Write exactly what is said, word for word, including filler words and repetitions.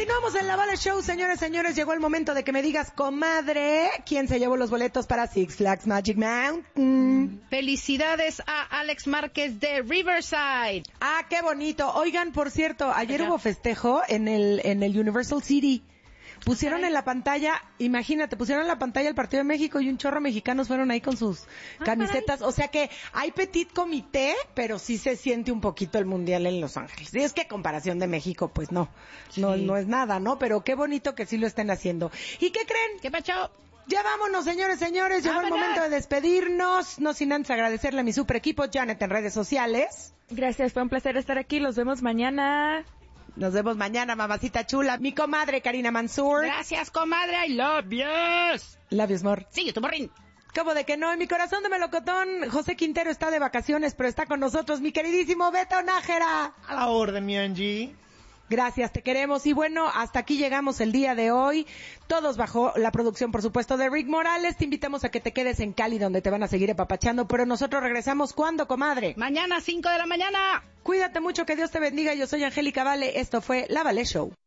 Continuamos en la Vale Show, señores, señores. Llegó el momento de que me digas, comadre, ¿quién se llevó los boletos para Six Flags Magic Mountain? Felicidades a Alex Márquez de Riverside. Ah, qué bonito. Oigan, por cierto, ayer Ajá. hubo festejo en el en el Universal City. Pusieron Ay. en la pantalla, imagínate, pusieron en la pantalla el Partido de México y un chorro mexicanos fueron ahí con sus ah, camisetas. Caray. O sea que hay petit comité, pero sí se siente un poquito el Mundial en Los Ángeles. Y es que comparación de México, pues no, sí. no, no es nada, ¿no? Pero qué bonito que sí lo estén haciendo. ¿Y qué creen? ¿Qué pacho? Ya vámonos, señores, señores. Llegó ¡Vámonos! El momento de despedirnos. No sin antes agradecerle a mi super equipo, Janet, en redes sociales. Gracias, fue un placer estar aquí. Los vemos mañana. Nos vemos mañana, mamacita chula. Mi comadre, Karina Mansur. Gracias, comadre. I love yous. Love yous more. Sigue tu morrín. ¿Cómo de que no? En mi corazón de melocotón, José Quintero está de vacaciones, pero está con nosotros mi queridísimo Beto Nájera. A la orden, mi Angie. Gracias, te queremos. Y bueno, hasta aquí llegamos el día de hoy. Todos bajo la producción, por supuesto, de Rick Morales. Te invitamos a que te quedes en Cali, donde te van a seguir apapachando. Pero nosotros regresamos, ¿cuándo, comadre? Mañana, cinco de la mañana. Cuídate mucho, que Dios te bendiga. Yo soy Angélica Vale. Esto fue La Vale Show.